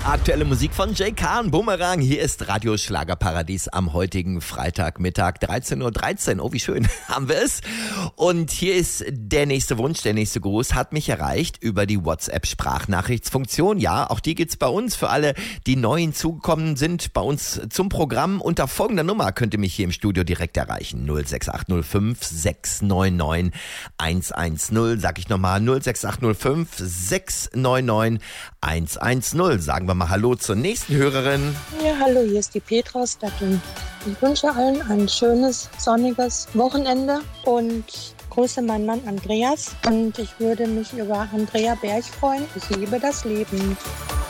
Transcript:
Aktuelle Musik von Jay Khan, Boomerang. Hier ist Radio Schlagerparadies am heutigen Freitagmittag, 13:13 Uhr. Oh, wie schön, haben wir es. Und hier ist der nächste Wunsch, der nächste Gruß, hat mich erreicht über die WhatsApp-Sprachnachrichtsfunktion. Ja, auch die gibt's bei uns. Für alle, die neu hinzugekommen sind, bei uns zum Programm. Unter folgender Nummer könnt ihr mich hier im Studio direkt erreichen. 06805 699 110. Sag ich nochmal, 06805 699 110. Sagen wir mal Hallo zur nächsten Hörerin. Ja, hallo, hier ist die Petra aus Datteln. Ich wünsche allen ein schönes, sonniges Wochenende und grüße meinen Mann Andreas. Und ich würde mich über Andrea Berg freuen. Ich liebe das Leben.